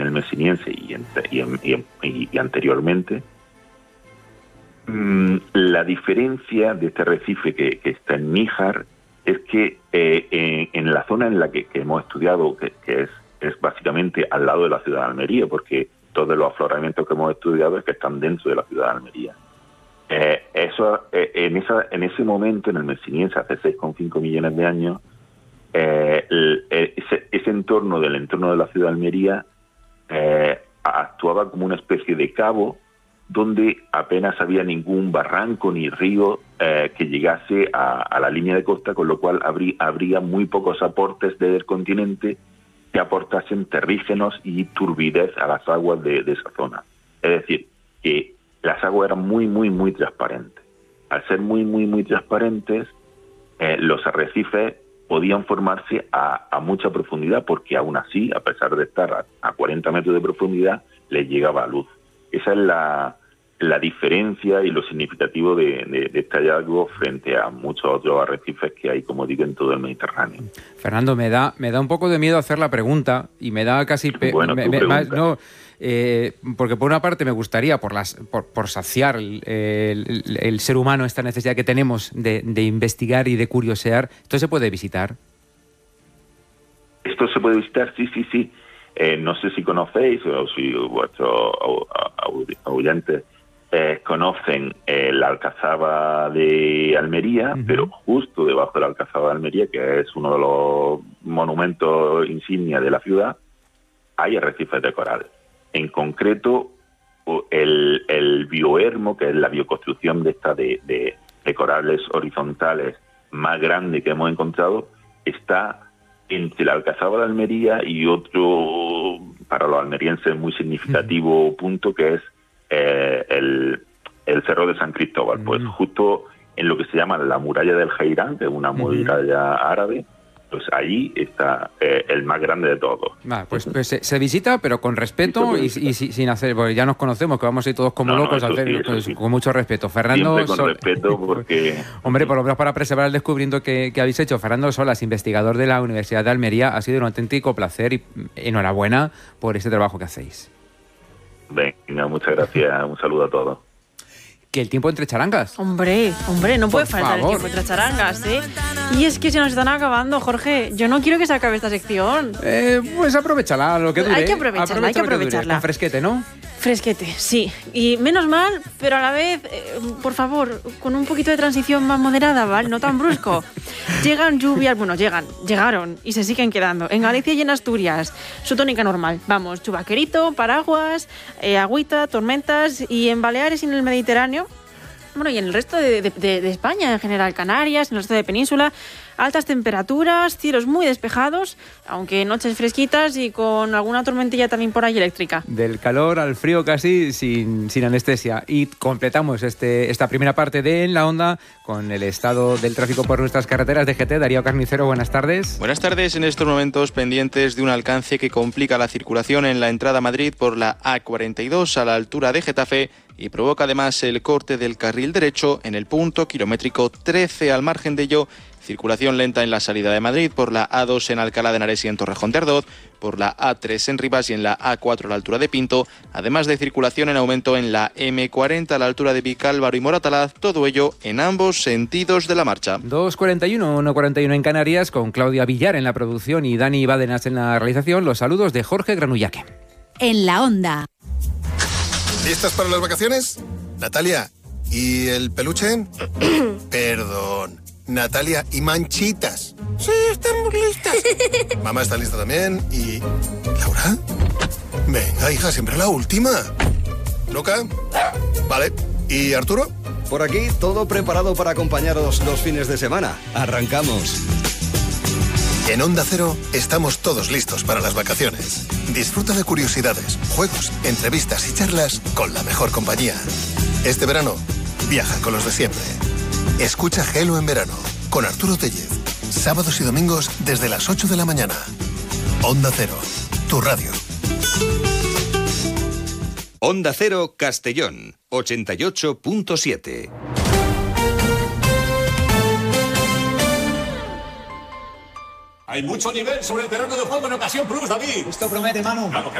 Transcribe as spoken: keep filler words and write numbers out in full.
el Mesiniense y, en, y, en, y, en, y anteriormente, mmm, la diferencia de este arrecife que, que está en Níjar es que eh, en, en la zona en la que, que hemos estudiado, que, que es, es básicamente al lado de la ciudad de Almería, porque todos los afloramientos que hemos estudiado es que están dentro de la ciudad de Almería. Eh, eso eh, en esa en ese momento, en el Mesiniense, hace seis coma cinco millones de años, eh, el, ese, ese entorno del entorno de la ciudad de Almería eh, actuaba como una especie de cabo donde apenas había ningún barranco ni río eh, que llegase a, a la línea de costa, con lo cual habría, habría muy pocos aportes del continente que aportasen terrígenos y turbidez a las aguas de, de esa zona. Es decir, que las aguas eran muy, muy, muy transparentes. Al ser muy, muy, muy transparentes, eh, los arrecifes podían formarse a, a mucha profundidad, porque aún así, a pesar de estar a, a cuarenta metros de profundidad, les llegaba luz. Esa es la, la diferencia y lo significativo de, de, de este hallazgo frente a muchos otros arrecifes que hay, como digo, en todo el Mediterráneo. Fernando, me da me da un poco de miedo hacer la pregunta y me da casi... Pe- bueno, me, me, más, no, eh, porque por una parte me gustaría, por las por, por saciar el, el, el ser humano esta necesidad que tenemos de, de investigar y de curiosear, ¿esto se puede visitar? Esto se puede visitar, sí, sí, sí. Eh, no sé si conocéis o si vuestros oyentes eh, conocen eh, la Alcazaba de Almería, uh-huh. pero justo debajo de la Alcazaba de Almería, que es uno de los monumentos insignia de la ciudad, hay arrecifes de coral. En concreto, el, el biohermo, que es la bioconstrucción de esta de, de, de corales horizontales más grande que hemos encontrado, está entre la Alcazaba de Almería y otro, para los almerienses, muy significativo uh-huh. punto, que es eh, el, el Cerro de San Cristóbal. Uh-huh. Pues justo en lo que se llama la muralla del Jairán, que es una muralla uh-huh. árabe, pues ahí está eh, el más grande de todos. Vale, pues, pues se, se visita, pero con respeto y, y, y sin hacer, porque ya nos conocemos, que vamos a ir todos como no, locos no, a hacer, sí, con, sí. con mucho respeto. Fernando, siempre con Sol... respeto, porque... Hombre, por lo menos para preservar el descubrimiento que, que habéis hecho. Fernando Solas, investigador de la Universidad de Almería, ha sido un auténtico placer y enhorabuena por este trabajo que hacéis. Venga, muchas gracias, un saludo a todos. Que el tiempo entre charangas. Hombre, hombre, no puede Por faltar favor. el tiempo entre charangas, ¿eh? Y es que se nos están acabando, Jorge. Yo no quiero que se acabe esta sección. Eh, pues aprovechala, lo que dure. Hay que aprovecharla, hay que aprovecharla. Con fresquete, ¿no? Fresquete, sí. Y menos mal, pero a la vez, eh, por favor, con un poquito de transición más moderada, ¿vale? No tan brusco. Llegan lluvias, bueno, llegan, llegaron y se siguen quedando. En Galicia y en Asturias, su tónica normal. Vamos, chubaquerito, paraguas, eh, agüita, tormentas, y en Baleares y en el Mediterráneo, bueno, y en el resto de, de, de, de España, en general, Canarias, en el resto de península, altas temperaturas, cielos muy despejados, aunque noches fresquitas y con alguna tormentilla también por ahí eléctrica. Del calor al frío casi sin, sin anestesia. Y completamos este, esta primera parte de En la Onda con el estado del tráfico por nuestras carreteras. D G T, Darío Carnicero, buenas tardes. Buenas tardes. En estos momentos pendientes de un alcance que complica la circulación en la entrada a Madrid por la A cuarenta y dos a la altura de Getafe y provoca además el corte del carril derecho en el punto kilométrico trece. Al margen de ello, circulación lenta en la salida de Madrid por la A dos en Alcalá de Henares y en Torrejón de Ardoz, por la A tres en Rivas y en la A cuatro a la altura de Pinto, además de circulación en aumento en la eme cuarenta a la altura de Vicálvaro y Moratalaz, todo ello en ambos sentidos de la marcha. dos cuarenta y uno, uno cuarenta y uno en Canarias, con Claudia Villar en la producción y Dani Bádenas en la realización. Los saludos de Jorge Granullaque. En la Onda. ¿Listas para las vacaciones? Natalia, ¿y el peluche? Perdón. Natalia, ¿y Manchitas? Sí, estamos listas. Mamá está lista también. ¿Y Laura? Venga, hija, siempre la última. ¿Luca? Vale. ¿Y Arturo? Por aquí, todo preparado para acompañaros los fines de semana. Arrancamos. En Onda Cero estamos todos listos para las vacaciones. Disfruta de curiosidades, juegos, entrevistas y charlas con la mejor compañía. Este verano, viaja con los de siempre. Escucha Gelo en verano con Arturo Tellez. Sábados y domingos desde las ocho de la mañana. Onda Cero, tu radio. Onda Cero Castellón, ochenta y ocho punto siete. Hay mucho nivel sobre el terreno de juego en Ocasión Plus, David. Esto promete, Manu. Claro,